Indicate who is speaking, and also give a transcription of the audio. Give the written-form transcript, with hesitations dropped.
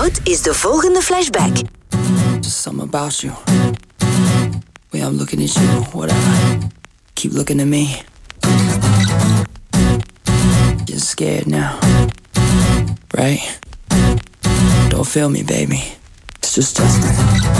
Speaker 1: Wout is de volgende flashback.
Speaker 2: Just something about you. Way I'm looking at you, whatever. Keep looking at me. Getting scared now. Right? Don't feel me, baby. It's just Justin.